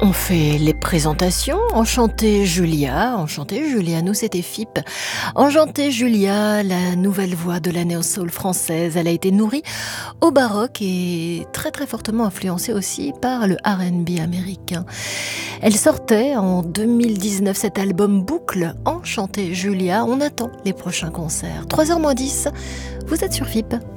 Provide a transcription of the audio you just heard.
On fait les présentations. Enchantée Julia, nous c'était FIP. Enchantée Julia, la nouvelle voix de la néo-soul française. Elle a été nourrie au baroque et très très fortement influencée aussi par le R&B américain. Elle sortait en 2019 cet album Boucle, Enchantée Julia. On attend les prochains concerts. 3h moins 10, vous êtes sur FIP.